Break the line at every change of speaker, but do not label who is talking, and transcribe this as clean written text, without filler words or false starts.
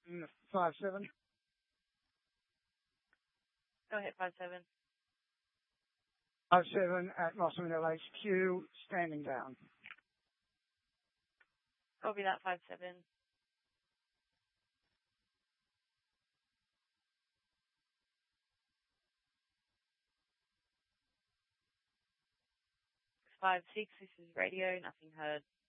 5-7.
Go ahead, 5-7.
5-7 at Rossman Hill HQ, standing down.
Copy that, 5-7. Five, 6, this is radio, nothing heard.